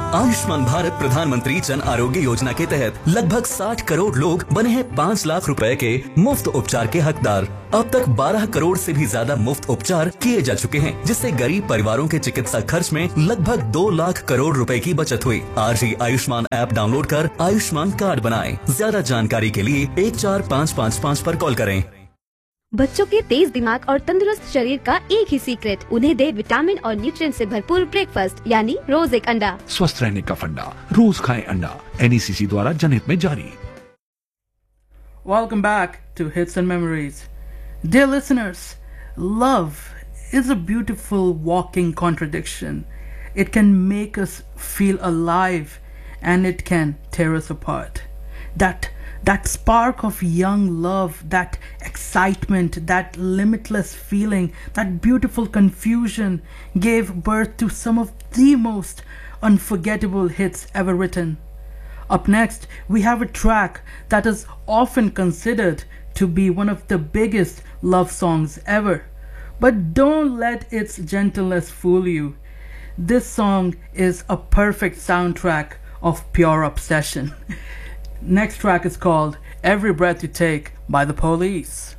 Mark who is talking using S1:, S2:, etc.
S1: आयुष्मान भारत प्रधानमंत्री जन आरोग्य योजना के तहत लगभग 60 करोड़ लोग बने हैं 5 लाख रुपए के मुफ्त उपचार के हकदार। अब तक 12 करोड़ से भी ज्यादा मुफ्त उपचार किए जा चुके हैं, जिससे गरीब परिवारों के चिकित्सा खर्च में लगभग 2 लाख करोड़ रुपए की बचत हुई। आज ही आयुष्मान ऐप डाउनलोड कर आयुष्मान कार्ड बनाएं। ज्यादा जानकारी के लिए 14555 पर कॉल करें।
S2: बच्चों के तेज दिमाग और तंदुरुस्त शरीर का एक ही सीक्रेट, उन्हें दे विटामिन और न्यूट्रिएंट से भरपूर ब्रेकफास्ट, यानी रोज एक अंडा।
S3: स्वस्थ रहने का फंडा, रोज खाएं अंडा। NECC द्वारा जनहित में जारी।
S4: Welcome back to Hits and Memories. Dear listeners, love is a beautiful walking contradiction. It can make us feel alive and it can tear us apart. That spark of young love, that excitement, that limitless feeling, that beautiful confusion gave birth to some of the most unforgettable hits ever written. Up next, we have a track that is often considered to be one of the biggest love songs ever. But don't let its gentleness fool you. This song is a perfect soundtrack of pure obsession. Next track is called Every Breath You Take by The Police.